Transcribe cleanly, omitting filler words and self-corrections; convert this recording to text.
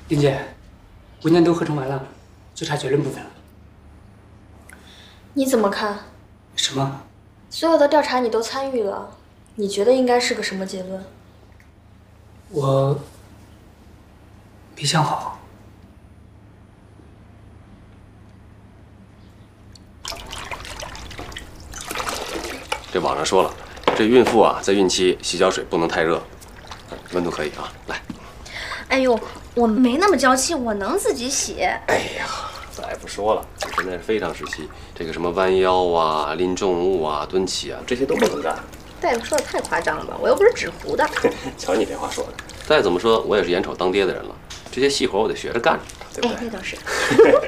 林姐，文件都合成完了，就差结论部分了。 你怎么看？ 什么？ 所有的调查你都参与了，你觉得应该是个什么结论？ 我没想好。 这网上说了，这孕妇啊，在孕期洗脚水不能太热，温度可以啊。来。 哎呦，我没那么娇气，我能自己洗。 哎呀，再不说了，现在是非常时期，这个什么弯腰啊、拎重物啊、蹲起啊，这些都不能干。 大夫说的太夸张了吧？我又不是纸糊的。 瞧你这话说的，再怎么说，我也是眼瞅当爹的人了，这些细活我得学着干，对不对？ 哎，那倒是。